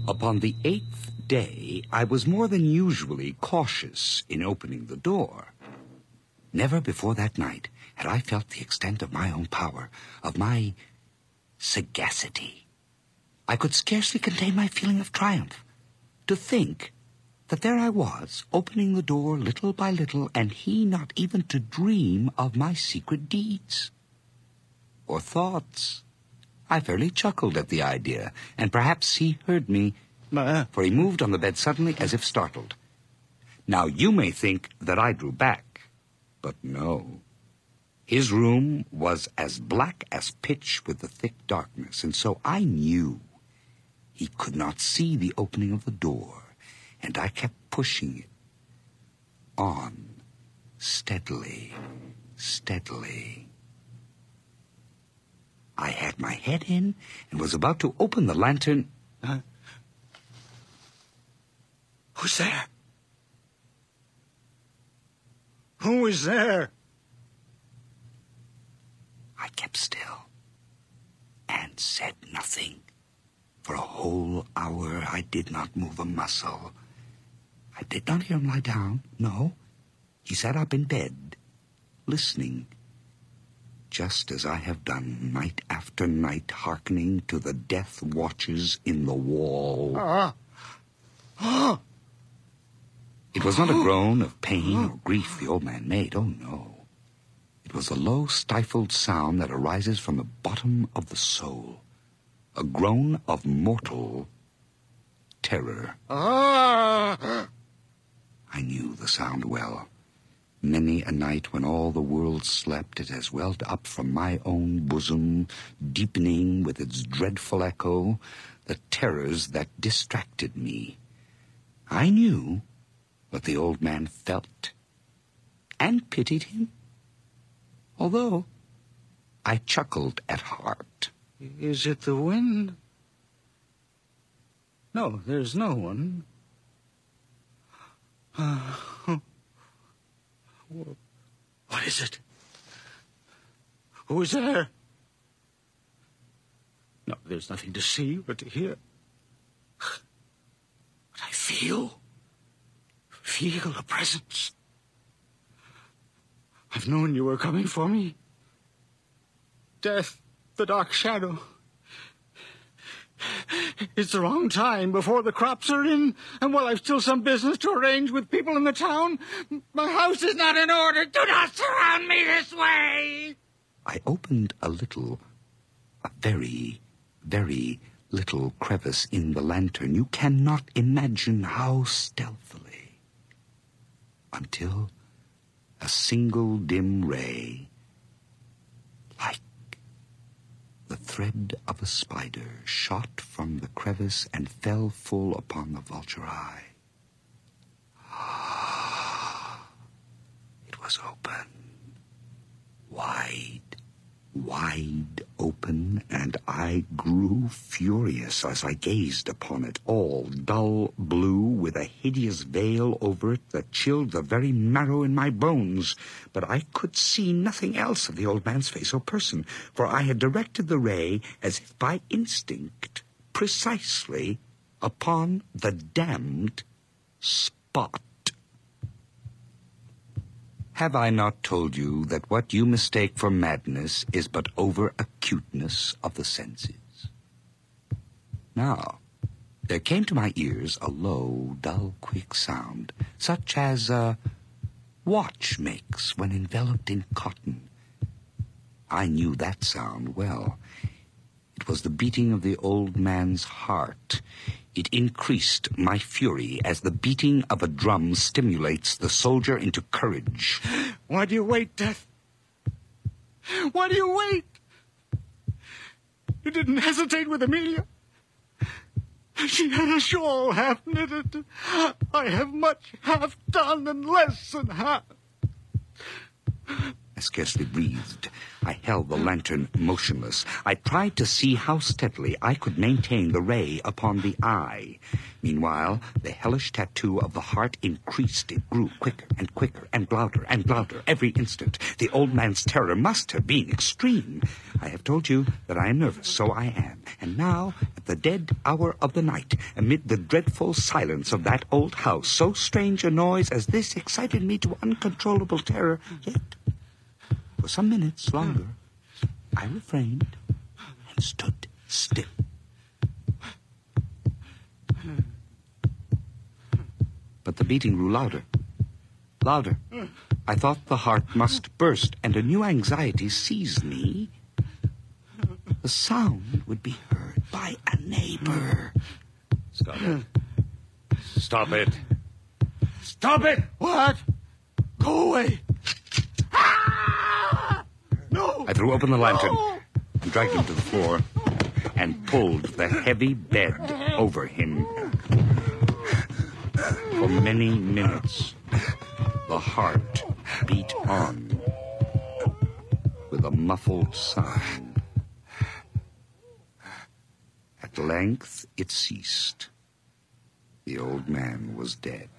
Upon the 8th day, I was more than usually cautious in opening the door. Never before that night had I felt the extent of my own power, of my sagacity. I could scarcely contain my feeling of triumph. To think that there I was, opening the door little by little, and he not even to dream of my secret deeds or thoughts. I fairly chuckled at the idea, and perhaps he heard me, for he moved on the bed suddenly as if startled. Now you may think that I drew back, but no. His room was as black as pitch with the thick darkness, and so I knew he could not see the opening of the door, and I kept pushing it on, steadily, steadily. I had my head in and was about to open the lantern. Who's there? Who is there? I kept still and said nothing. For a whole hour I did not move a muscle. I did not hear him lie down, no. He sat up in bed, listening, just as I have done night after night, hearkening to the death watches in the wall. It was not a groan of pain or grief the old man made, oh no. It was a low, stifled sound that arises from the bottom of the soul, a groan of mortal terror. I knew the sound well. Many a night when all the world slept, it has welled up from my own bosom, deepening with its dreadful echo the terrors that distracted me. I knew what the old man felt, and pitied him, although I chuckled at heart. Is it the wind? No, there's no one. What is it? Who is there? No, there's nothing to see or to hear. But I feel a presence. I've known you were coming for me. Death, the dark shadow. It's the wrong time, before the crops are in, and while I've still some business to arrange with people in the town. My house is not in order. Do not surround me this way! I opened a very, very little crevice in the lantern. You cannot imagine how stealthily, until a single dim ray, like the thread of a spider, shot from the crevice and fell full upon the vulture eye. It was open, wide open, and I grew furious as I gazed upon it, all dull blue, with a hideous veil over it that chilled the very marrow in my bones. But I could see nothing else of the old man's face or person, for I had directed the ray, as if by instinct, precisely upon the damned spot. Have I not told you that what you mistake for madness is but over-acuteness of the senses? Now, there came to my ears a low, dull, quick sound, such as a watch makes when enveloped in cotton. I knew that sound well. It was the beating of the old man's heart. It increased my fury as the beating of a drum stimulates the soldier into courage. Why do you wait, Death? Why do you wait? You didn't hesitate with Amelia. She had a shawl half knitted. I have much half done and less than half. I scarcely breathed. I held the lantern motionless. I tried to see how steadily I could maintain the ray upon the eye. Meanwhile, the hellish tattoo of the heart increased. It grew quicker and quicker and louder every instant. The old man's terror must have been extreme. I have told you that I am nervous, so I am. And now, at the dead hour of the night, amid the dreadful silence of that old house, so strange a noise as this excited me to uncontrollable terror. Yet, for some minutes longer, I refrained and stood still. But the beating grew louder. I thought the heart must burst, and a new anxiety seized me. The sound would be heard by a neighbor. Stop it. Stop it. Stop it! What? Go away. No! I threw open the lantern and dragged him to the floor and pulled the heavy bed over him. For many minutes, the heart beat on with a muffled sound. At length, it ceased. The old man was dead.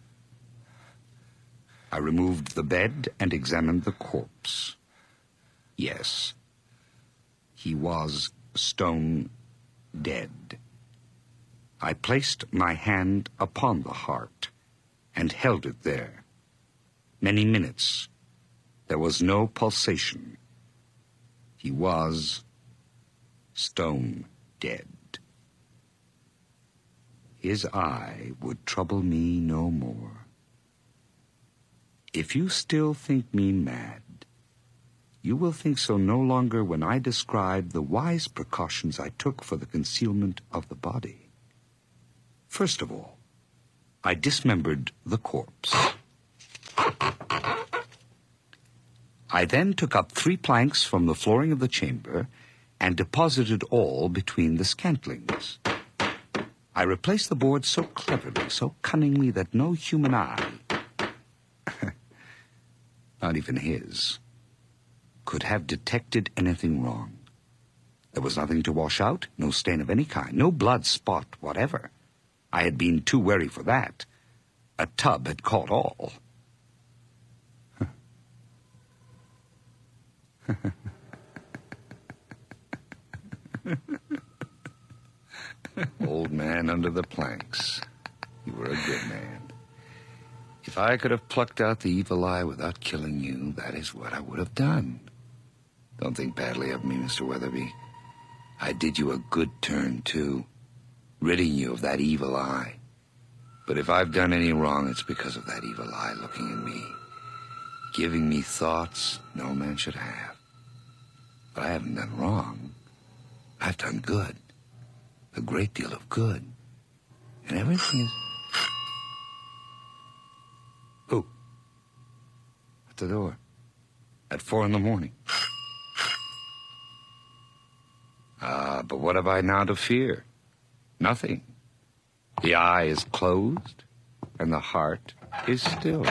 I removed the bed and examined the corpse. Yes, he was stone dead. I placed my hand upon the heart and held it there. Many minutes. There was no pulsation. He was stone dead. His eye would trouble me no more. If you still think me mad, you will think so no longer when I describe the wise precautions I took for the concealment of the body. First of all, I dismembered the corpse. I then took up 3 planks from the flooring of the chamber and deposited all between the scantlings. I replaced the board so cleverly, so cunningly, that no human eye, not even his, could have detected anything wrong. There was nothing to wash out, no stain of any kind, no blood spot whatever. I had been too wary for that. A tub had caught all. Old man under the planks. You were a good man. If I could have plucked out the evil eye without killing you, that is what I would have done. Don't think badly of me, Mr. Weatherby. I did you a good turn, too, ridding you of that evil eye. But if I've done any wrong, it's because of that evil eye looking at me, giving me thoughts no man should have. But I haven't done wrong. I've done good. A great deal of good. And everything is... Who? At the door. At 4 a.m. But what have I now to fear? Nothing. The eye is closed, and the heart is still.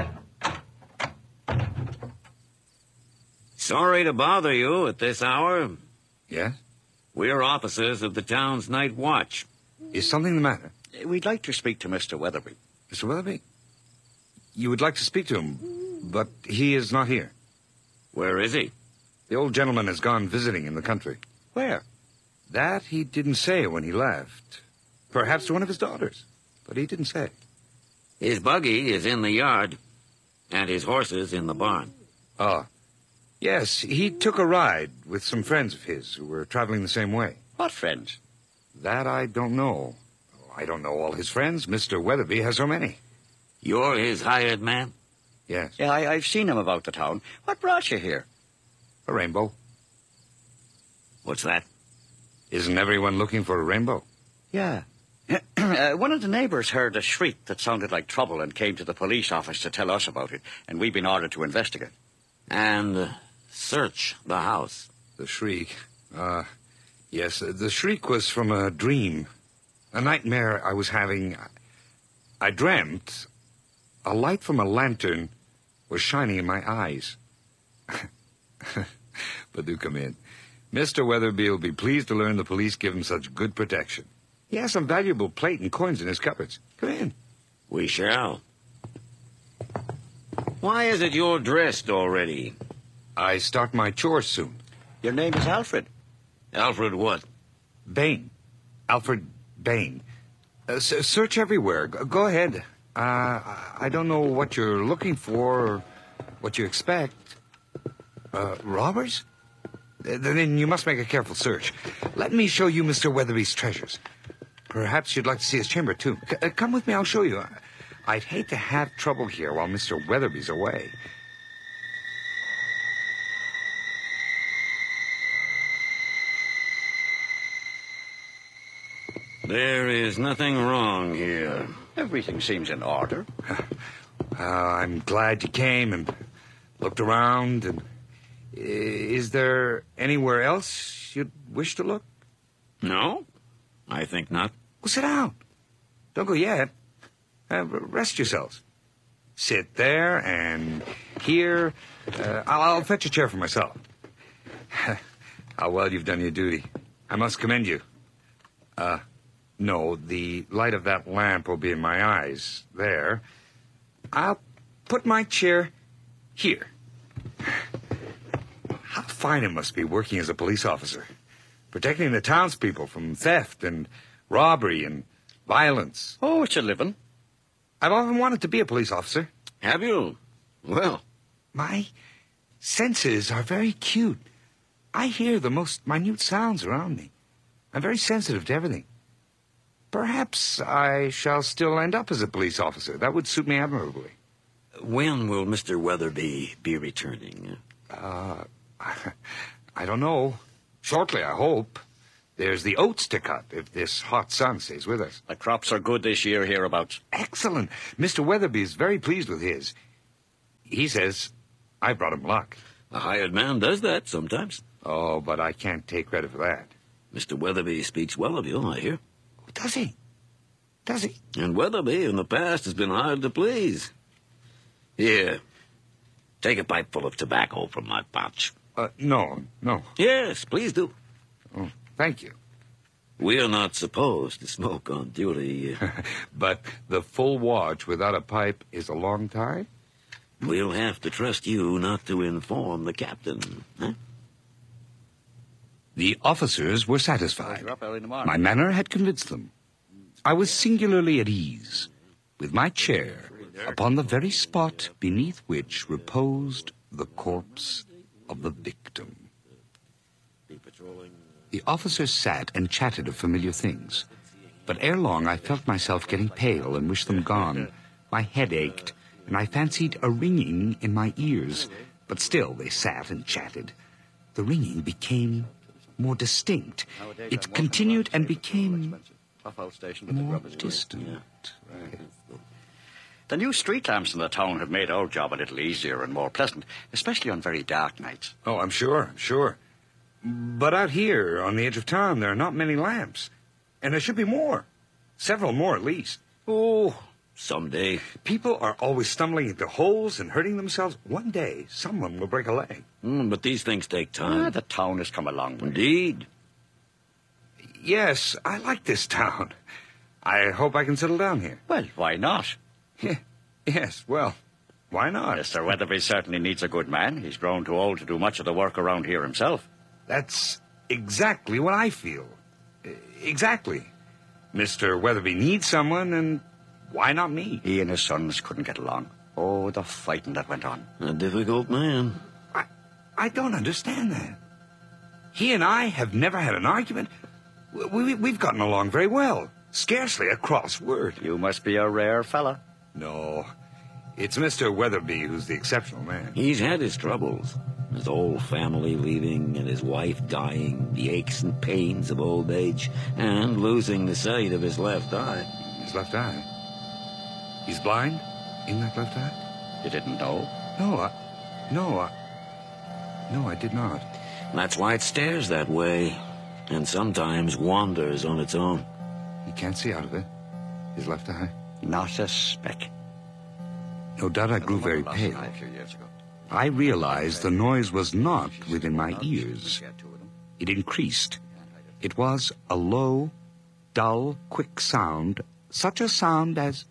Sorry to bother you at this hour. Yes? We're officers of the town's night watch. Is something the matter? We'd like to speak to Mr. Weatherby. Mr. Weatherby? You would like to speak to him, but he is not here. Where is he? The old gentleman has gone visiting in the country. Where? That he didn't say when he left. Perhaps to one of his daughters, but he didn't say. His buggy is in the yard, and his horses in the barn. Ah. Yes, he took a ride with some friends of his who were traveling the same way. What friends? That I don't know. I don't know all his friends. Mr. Weatherby has so many. You're his hired man? Yes. Yeah, I've seen him about the town. What brought you here? A rainbow. What's that? Isn't everyone looking for a rainbow? Yeah. One of the neighbors heard a shriek that sounded like trouble and came to the police office to tell us about it, and we've been ordered to investigate. And search the house. The shriek. Yes, the shriek was from a dream. A nightmare I was having. I dreamt a light from a lantern was shining in my eyes. But do come in. Mr. Weatherby will be pleased to learn the police give him such good protection. He has some valuable plate and coins in his cupboards. Come in. We shall. Why is it you're dressed already? I start my chores soon. Your name is Alfred. Alfred what? Bain. Alfred Bain. Search everywhere. Go ahead. I don't know what you're looking for or what you expect. Robbers? Then you must make a careful search. Let me show you Mr. Weatherby's treasures. Perhaps you'd like to see his chamber, too. Come with me, I'll show you. I'd hate to have trouble here while Mr. Weatherby's away. There is nothing wrong here. Everything seems in order. I'm glad you came and looked around. And is there anywhere else you'd wish to look? No? I think not. Well, sit down. Don't go yet. Rest yourselves. Sit there and here. I'll fetch a chair for myself. How well you've done your duty. I must commend you. No, the light of that lamp will be in my eyes. There. I'll put my chair here. How fine it must be working as a police officer. Protecting the townspeople from theft and robbery and violence. Oh, it's a living. I've often wanted to be a police officer. Have you? Well, My senses are very acute. I hear the most minute sounds around me. I'm very sensitive to everything. Perhaps I shall still end up as a police officer. That would suit me admirably. when will Mr. Weatherby be returning? I don't know. Shortly, I hope. There's the oats to cut if this hot sun stays with us. The crops are good this year hereabouts. Excellent. Mr. Weatherby is very pleased with his. He says I brought him luck. A hired man does that sometimes. Oh, but I can't take credit for that. Mr. Weatherby speaks well of you, I hear. Does he? Does he? And Weatherby in the past has been hard to please. Here, take a pipeful of tobacco from my pouch. No. Yes, please do. Oh, thank you. We are not supposed to smoke on duty. But the full watch without a pipe is a long time? We'll have to trust you not to inform the captain. Huh? The officers were satisfied. You're up early in the morning. My manner had convinced them. I was singularly at ease, with my chair upon the very spot beneath which reposed the corpse of the victim. The officers sat and chatted of familiar things, but ere long I felt myself getting pale and wished them gone. My head ached, and I fancied a ringing in my ears, but still they sat and chatted. The ringing became more distinct. It continued and became more distant. The new street lamps in the town have made our job a little easier and more pleasant, especially on very dark nights. Oh, I'm sure. But out here, on the edge of town, there are not many lamps. And there should be more. Several more, at least. Oh, someday. People are always stumbling into holes and hurting themselves. One day, someone will break a leg. But these things take time. The town has come a long way. Indeed. Yes, I like this town. I hope I can settle down here. Well, why not? Yes, well, why not? Mr. Weatherby certainly needs a good man. He's grown too old to do much of the work around here himself. That's exactly what I feel. Exactly. Mr. Weatherby needs someone, and why not me? He and his sons couldn't get along. Oh, the fighting that went on. A difficult man. I don't understand that. He and I have never had an argument. We've gotten along very well. Scarcely a cross word. You must be a rare fella. No, it's Mr. Weatherby who's the exceptional man. He's had his troubles. His whole family leaving and his wife dying, the aches and pains of old age, and losing the sight of his left eye. His left eye? He's blind in that left eye? You didn't know? No, I did not. That's why it stares that way, and sometimes wanders on its own. He can't see out of it. His left eye? Not a speck. No doubt I grew very Last pale. night, a few years ago. I realized the noise was not within my ears. It increased. It was a low, dull, quick sound, such a sound as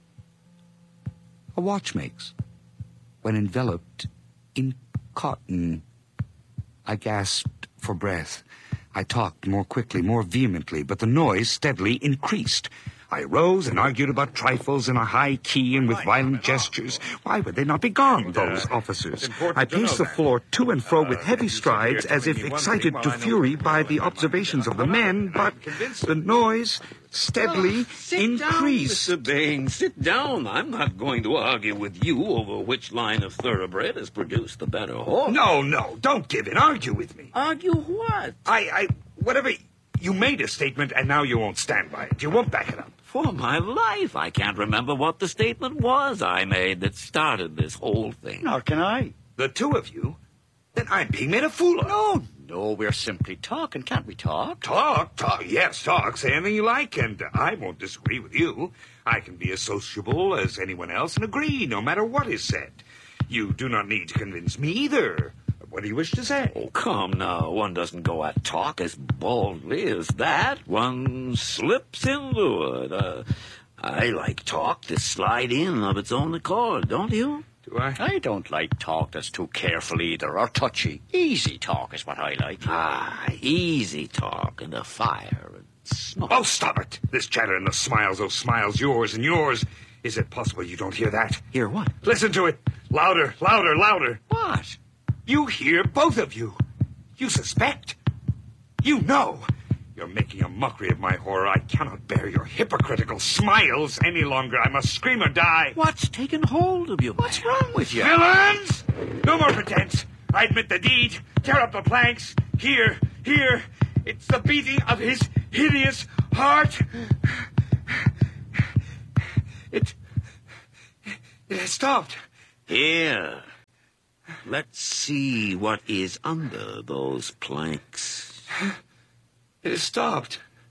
a watch makes when enveloped in cotton. I gasped for breath. I talked more quickly, more vehemently, but the noise steadily increased. I rose and argued about trifles in a high key and with violent gestures. Why would they not be gone, those officers? I paced the floor to and fro with heavy strides, as if excited to fury by the observations of the men, but the noise steadily increased. Mr. Bain, sit down. I'm not going to argue with you over which line of thoroughbred has produced the better horse. No, don't give in. Argue with me. Argue what? Whatever... You made a statement, and now you won't stand by it. You won't back it up. For my life, I can't remember what the statement was I made that started this whole thing. Nor can I. The two of you? Then I'm being made a fool of. No, we're simply talking. Can't we talk? Talk. Yes, talk. Say anything you like, and I won't disagree with you. I can be as sociable as anyone else and agree, no matter what is said. You do not need to convince me either. What do you wish to say? Oh, come now. One doesn't go at talk as boldly as that. One slips into it. I like talk to slide in of its own accord, don't you? Do I? I don't like talk that's too careful either, or touchy. Easy talk is what I like. Easy talk and a fire and smoke. Oh, stop it. This chatter and the smiles, those smiles, yours and yours. Is it possible you don't hear that? Hear what? Listen to it. Louder, louder, louder. What? You hear, both of you. You suspect. You know. You're making a mockery of my horror. I cannot bear your hypocritical smiles any longer. I must scream or die. What's taken hold of you? What's wrong with you? Villains! No more pretense. I admit the deed. Tear up the planks. Here. It's the beating of his hideous heart. It has stopped. Here. Let's see what is under those planks. It has stopped.